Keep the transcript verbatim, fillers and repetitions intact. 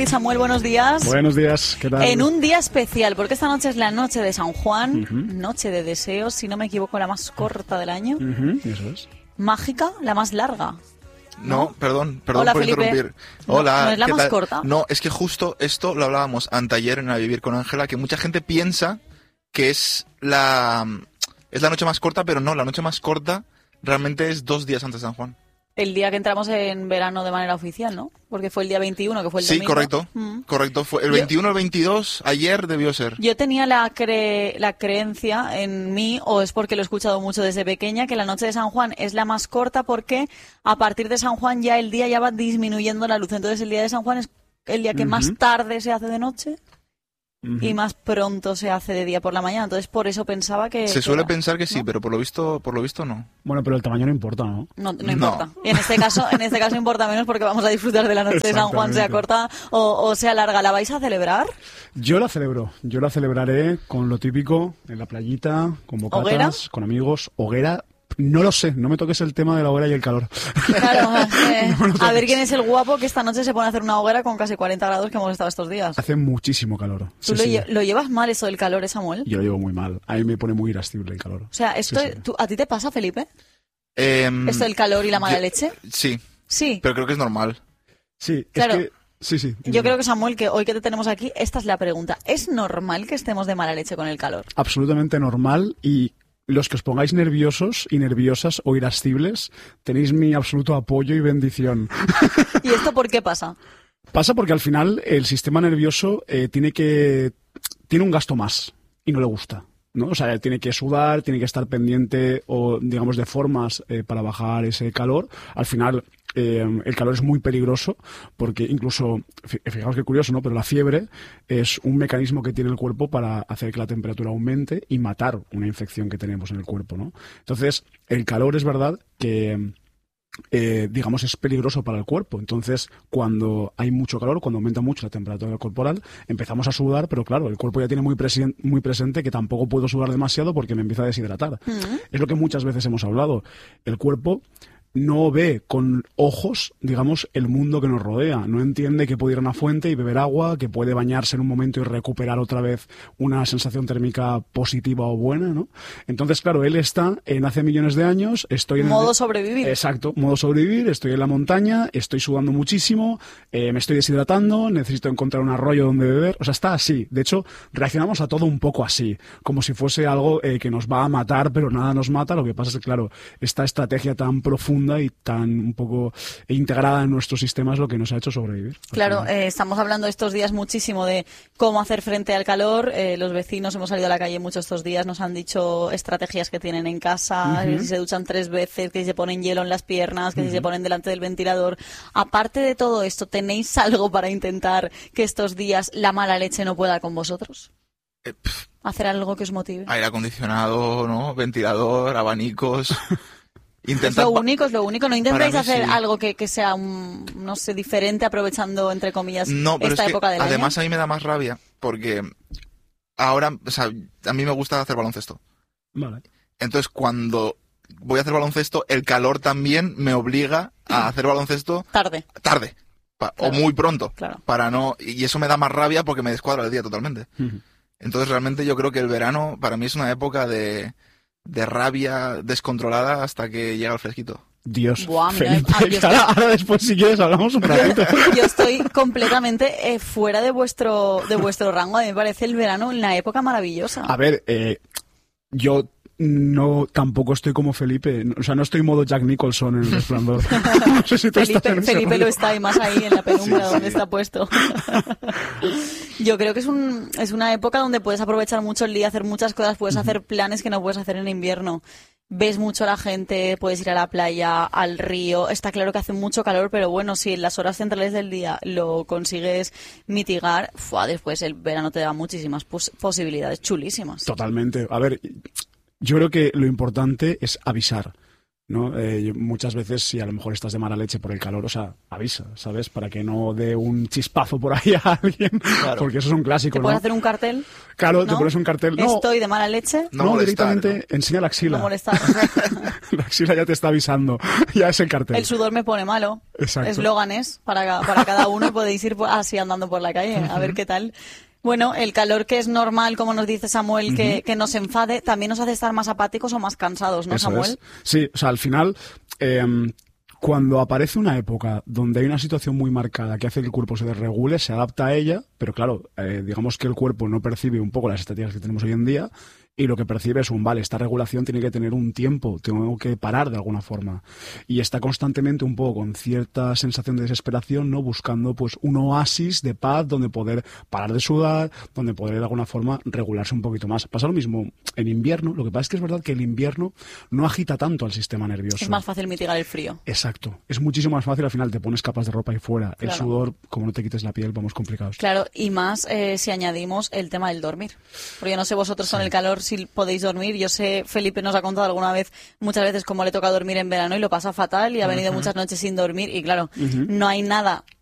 David. Samuel, buenos días. Buenos días, ¿qué tal? En un día especial, porque esta noche es la noche de San Juan, uh-huh. noche de deseos, si no me equivoco, la más corta del año. Uh-huh. Eso es. Mágica, la más larga. No, ¿No? perdón, perdón Hola, por Felipe. interrumpir. No, Hola, ¿no es la ¿qué más tal? corta? No, es que justo esto lo hablábamos anteayer en A Vivir con Ángela, que mucha gente piensa que es la es la noche más corta, pero no, la noche más corta realmente es dos días antes de San Juan. El día que entramos en verano de manera oficial, ¿no? Porque fue el día veintiuno, que fue el Sí, domingo. correcto, Mm. correcto. Fue el Yo- veintiuno, el veintidós, ayer debió ser. Yo tenía la, cre- la creencia en mí, o es porque lo he escuchado mucho desde pequeña, que la noche de San Juan es la más corta porque a partir de San Juan ya el día ya va disminuyendo la luz. Entonces el día de San Juan es el día que Ujú. más tarde se hace de noche Uh-huh. y más pronto se hace de día por la mañana. Entonces por eso pensaba que... Se que suele era- pensar que sí, ¿no? pero por lo visto, por lo visto no. Bueno, pero el tamaño no importa, ¿no? No, no No. importa. Y en este caso, en este caso importa menos porque vamos a disfrutar de la noche de San Juan, sea corta o, o sea larga. ¿La vais a celebrar? Yo la celebro. Yo la celebraré con lo típico, en la playita, con bocatas, ¿Hoguera? con amigos. Hoguera, no lo sé. No me toques el tema de la hoguera y el calor. Claro, eh, No me lo a toques. ver quién es el guapo que esta noche se pone a hacer una hoguera con casi cuarenta grados que hemos estado estos días. Hace muchísimo calor. ¿Tú Sí, lo, sí. lle- lo llevas mal eso del calor, eh, Samuel? Yo lo llevo muy mal. A mí me pone muy irascible el calor. O sea, esto, Sí, sí. ¿tú- ¿a ti te pasa, Felipe? Em, ¿Esto del calor y la mala yo- leche? Sí, Sí. pero creo que es normal. Sí, Claro. es que... Sí, sí. Yo creo que, Samuel, que hoy que te tenemos aquí, esta es la pregunta. ¿Es normal que estemos de mala leche con el calor? Absolutamente normal y los que os pongáis nerviosos y nerviosas o irascibles tenéis mi absoluto apoyo y bendición. ¿Y esto por qué pasa? Pasa porque al final el sistema nervioso eh, tiene que tiene un gasto más y no le gusta, ¿no? O sea, tiene que sudar, tiene que estar pendiente o digamos de formas eh, para bajar ese calor. Al final eh, el calor es muy peligroso porque incluso, fi- fijaos qué curioso, ¿no? Pero la fiebre es un mecanismo que tiene el cuerpo para hacer que la temperatura aumente y matar una infección que tenemos en el cuerpo, ¿no? Entonces, el calor es verdad que eh, digamos, es peligroso para el cuerpo. Entonces, cuando hay mucho calor, cuando aumenta mucho la temperatura corporal, empezamos a sudar, pero claro, el cuerpo ya tiene muy, presen- muy presente que tampoco puedo sudar demasiado porque me empieza a deshidratar. Mm. Es lo que muchas veces hemos hablado. El cuerpo no ve con ojos, digamos, el mundo que nos rodea. No entiende que puede ir a una fuente y beber agua, que puede bañarse en un momento y recuperar otra vez una sensación térmica positiva o buena, ¿no? Entonces, claro, él está en hace millones de años, estoy en el Modo de- sobrevivir. Exacto, modo sobrevivir, estoy en la montaña, estoy sudando muchísimo, eh, me estoy deshidratando, necesito encontrar un arroyo donde beber. O sea, está así. De hecho, reaccionamos a todo un poco así, como si fuese algo eh, que nos va a matar, pero nada nos mata. Lo que pasa es que, claro, esta estrategia tan profunda y tan un poco integrada en nuestro sistema es lo que nos ha hecho sobrevivir. Claro, eh, estamos hablando estos días muchísimo de cómo hacer frente al calor. Eh, los vecinos hemos salido a la calle mucho estos días, nos han dicho estrategias que tienen en casa, Ujú. que si se duchan tres veces, que si se ponen hielo en las piernas, que si Ujú. se ponen delante del ventilador. Aparte de todo esto, ¿tenéis algo para intentar que estos días la mala leche no pueda con vosotros? Eh, pf, ¿Hacer algo que os motive? aire acondicionado, ¿no? Ventilador, abanicos. Es Intentar lo ba- único, es lo único. No intentáis Para mí hacer sí. algo que, que sea, un, no sé, diferente, aprovechando, entre comillas, No, pero esta es que época del además año. a mí me da más rabia porque ahora, o sea, a mí me gusta hacer baloncesto. Vale. Entonces, cuando voy a hacer baloncesto, el calor también me obliga a hacer baloncesto Tarde, tarde pa- Claro. o muy pronto, claro. para no y eso me da más rabia porque me descuadra el día totalmente. Ujú. Entonces, realmente yo creo que el verano para mí es una época de de rabia descontrolada hasta que llega el fresquito. Dios, Buah, mira, Felipe, ah, yo ahora, estoy- ahora después si quieres hablamos un ratito. Yo estoy completamente eh, fuera de vuestro de vuestro rango. A mí me parece el verano una época maravillosa. A ver, eh, yo no tampoco estoy como Felipe, o sea, no estoy modo Jack Nicholson en El Resplandor. No sé si tú estás en Felipe, ese Felipe rollo. lo está y más ahí en la penumbra Sí, sí. donde está puesto. Yo creo que es un es una época donde puedes aprovechar mucho el día, hacer muchas cosas, puedes hacer planes que no puedes hacer en invierno. Ves mucho a la gente, puedes ir a la playa, al río. Está claro que hace mucho calor, pero bueno, si en las horas centrales del día lo consigues mitigar, ¡fua! Después el verano te da muchísimas pos- posibilidades chulísimas. Totalmente. A ver, yo creo que lo importante es avisar. ¿no? Eh, muchas veces, si a lo mejor estás de mala leche por el calor, o sea, avisa, ¿sabes? Para que no dé un chispazo por ahí a alguien, claro. Porque eso es un clásico, ¿Te puedes ¿no? hacer un cartel? Claro, ¿no? Te pones un cartel. No, Estoy de mala leche. No, no molestar, directamente ¿no? enseña la axila. No molestar. La axila ya te está avisando, ya es el cartel. El sudor me pone malo. Exacto. Eslóganes para, para cada uno y podéis ir así andando por la calle, a ver qué tal. Bueno, el calor que es normal, como nos dice Samuel, que, uh-huh. que nos enfade, también nos hace estar más apáticos o más cansados, ¿no, Eso Samuel? Es. Sí, o sea, al final, eh, cuando aparece una época donde hay una situación muy marcada que hace que el cuerpo se desregule, se adapta a ella, pero claro, eh, digamos que el cuerpo no percibe un poco las estadísticas que tenemos hoy en día, y lo que percibe es un, vale, esta regulación tiene que tener un tiempo, tengo que parar de alguna forma. Y está constantemente un poco con cierta sensación de desesperación, ¿no? Buscando pues un oasis de paz donde poder parar de sudar, donde poder de alguna forma regularse un poquito más. Pasa lo mismo en invierno, lo que pasa es que es verdad que el invierno no agita tanto al sistema nervioso. Es más fácil mitigar el frío. Exacto. Es muchísimo más fácil, al final te pones capas de ropa ahí fuera. Claro. El sudor, como no te quites la piel, vamos complicados. Claro, y más eh, si añadimos el tema del dormir. Porque yo no sé vosotros sí. con el calor si podéis dormir. Yo sé, Felipe nos ha contado alguna vez, muchas veces, cómo le toca dormir en verano y lo pasa fatal y ha venido uh-huh. muchas noches sin dormir y claro, uh-huh. no hay nada